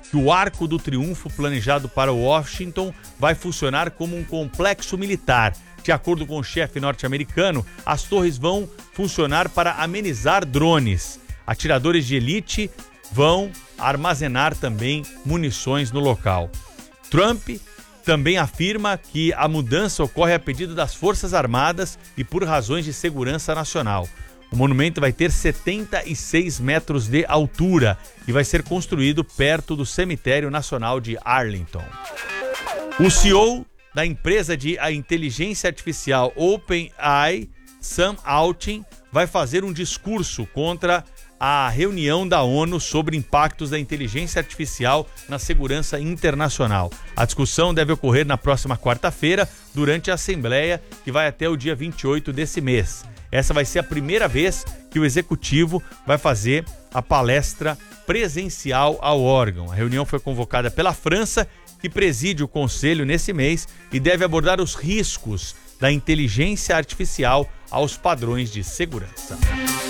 que o Arco do Triunfo, planejado para Washington, vai funcionar como um complexo militar. De acordo com o chefe norte-americano, as torres vão funcionar para amenizar drones. Atiradores de elite vão armazenar também munições no local. Trump também afirma que a mudança ocorre a pedido das Forças Armadas e por razões de segurança nacional. O monumento vai ter 76 metros de altura e vai ser construído perto do Cemitério Nacional de Arlington. O CEO da empresa de inteligência artificial OpenAI, Sam Altman, vai fazer um discurso contra a reunião da ONU sobre impactos da inteligência artificial na segurança internacional. A discussão deve ocorrer na próxima quarta-feira, durante a Assembleia, que vai até o dia 28 desse mês. Essa vai ser a primeira vez que o executivo vai fazer a palestra presencial ao órgão. A reunião foi convocada pela França, que preside o Conselho nesse mês e deve abordar os riscos da inteligência artificial aos padrões de segurança.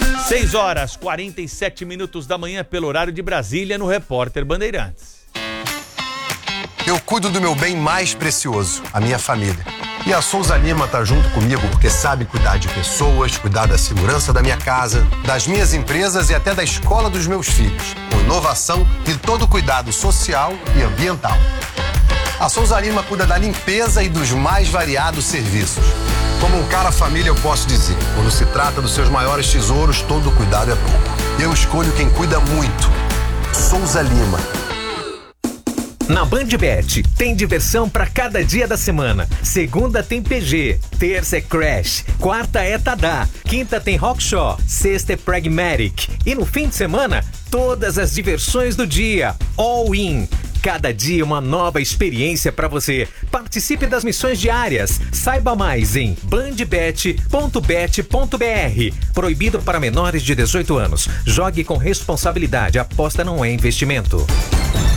6h47 da manhã pelo horário de Brasília, no Repórter Bandeirantes. Eu cuido do meu bem mais precioso, a minha família. E a Souza Lima tá junto comigo porque sabe cuidar de pessoas, cuidar da segurança da minha casa, das minhas empresas e até da escola dos meus filhos, com inovação e todo o cuidado social e ambiental. A Souza Lima cuida da limpeza e dos mais variados serviços. Como um cara família, eu posso dizer, quando se trata dos seus maiores tesouros, todo cuidado é pouco. Eu escolho quem cuida muito. Souza Lima. Na BandBet, tem diversão para cada dia da semana. Segunda tem PG, terça é Crash, quarta é Tadá, quinta tem Rockshaw, sexta é Pragmatic. E no fim de semana, todas as diversões do dia, all in. Cada dia uma nova experiência para você. Participe das missões diárias. Saiba mais em bandbet.bet.br. Proibido para menores de 18 anos. Jogue com responsabilidade. Aposta não é investimento.